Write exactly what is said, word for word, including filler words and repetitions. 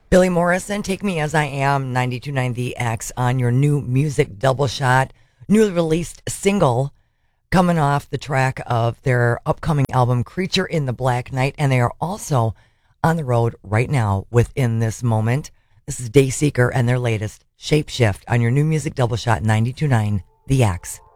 Billy Morrison, Take Me As I Am, ninety-two point nine The X on your new music double shot, newly released single coming off the track of their upcoming album, Creature in the Black Night. And they are also on the road right now within this moment. This is Dayseeker and their latest, Shapeshift, on your new music double shot, ninety-two point nine The X.